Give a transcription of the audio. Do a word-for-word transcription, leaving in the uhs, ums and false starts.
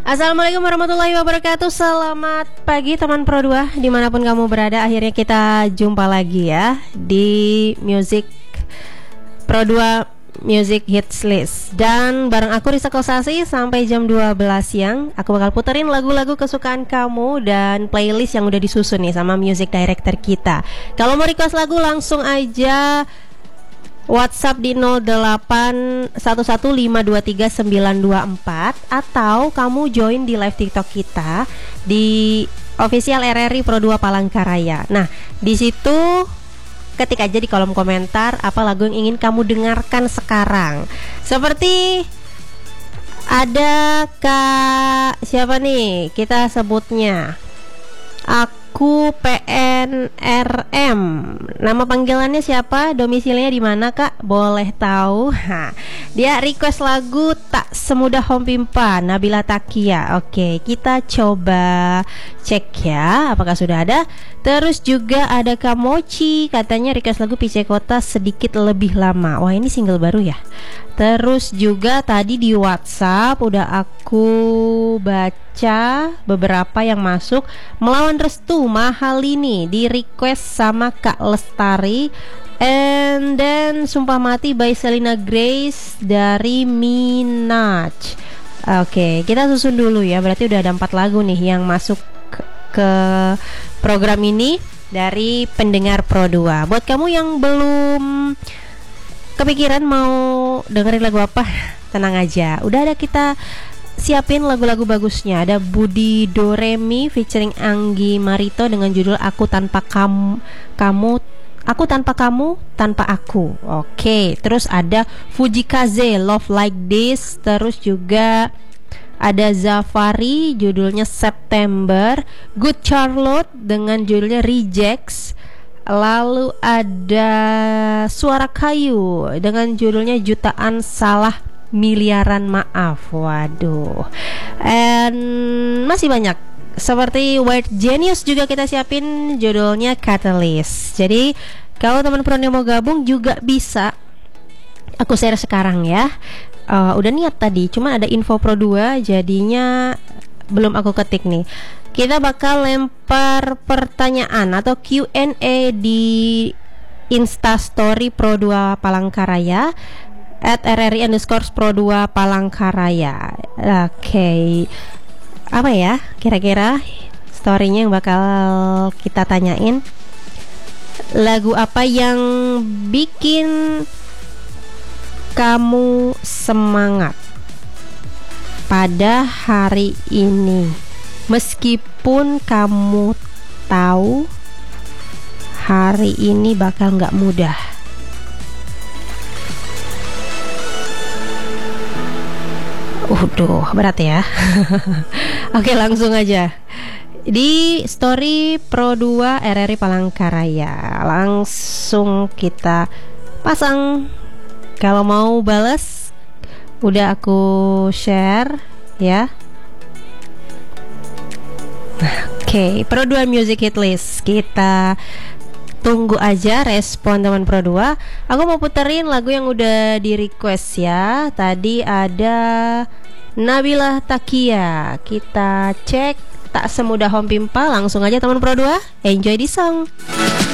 Assalamualaikum warahmatullahi wabarakatuh. Selamat pagi teman Pro dua, dimanapun kamu berada. Akhirnya kita jumpa lagi ya di Music Pro dua Music Hits List. Dan bareng aku Risa Kosasi sampai jam dua belas siang. Aku bakal puterin lagu-lagu kesukaan kamu dan playlist yang udah disusun nih sama music director kita. Kalau mau request lagu langsung aja WhatsApp di nol delapan satu satu lima dua tiga sembilan dua empat, atau kamu join di live TikTok kita di official R R I Pro dua Palangkaraya. Nah, di situ ketik aja di kolom komentar apa lagu yang ingin kamu dengarkan sekarang. Seperti ada Kak siapa nih? Kita sebutnya Aku P N R M. Nama panggilannya siapa? Domisilinya di mana, Kak? Boleh tahu? Ha. Dia request lagu Tak Semudah Home Pimpa, Nabila Takia. Oke, kita coba cek ya apakah sudah ada. Terus juga ada Kak Mochi, katanya request lagu Pice Kota Sedikit Lebih Lama. Wah, ini single baru ya. Terus juga tadi di WhatsApp udah aku baca beberapa yang masuk. Melawan Restu Mahal ini di request sama Kak Lestari. And then Sumpah Mati by Selena Grace dari Minaj. Oke, kita susun dulu ya. Berarti udah ada empat lagu nih yang masuk ke, ke program ini dari pendengar Pro dua. Buat kamu yang belum kepikiran mau dengerin lagu apa, tenang aja. Udah ada kita siapin lagu-lagu bagusnya. Ada Budi Doremi featuring Anggi Marito dengan judul Aku Tanpa Kamu, Kamu Aku Tanpa Kamu, Tanpa Aku. Oke, terus ada Fujikaze Love Like This. Terus juga ada Zafari judulnya September. Good Charlotte dengan judulnya Rejects. Lalu ada Suara Kayu dengan judulnya Jutaan Salah Miliaran Maaf. Waduh. And masih banyak. Seperti White Genius juga kita siapin judulnya Catalyst. Jadi kalau teman Pro mau gabung juga bisa. Aku share sekarang ya. uh, Udah niat tadi, cuma ada info Pro dua jadinya belum aku ketik nih. Kita bakal lempar pertanyaan atau Q and A di Instastory Pro dua Palangkaraya at rri underscore Pro dua Palangkaraya. Oke, okay. Apa ya kira-kira storynya yang bakal kita tanyain? Lagu apa yang bikin kamu semangat pada hari ini, meskipun kamu tahu hari ini bakal gak mudah? Udah berat ya. Oke, langsung aja di story Pro dua R R I Palangkaraya. Langsung kita pasang. Kalau mau bales udah aku share ya. Oke, okay, Pro dua Music Hit List. Kita tunggu aja respon teman Pro dua. Aku mau puterin lagu yang udah di request ya. Tadi ada Nabila Takia. Kita cek Tak Semudah Home Pimpa. Langsung aja teman Pro dua, enjoy di song.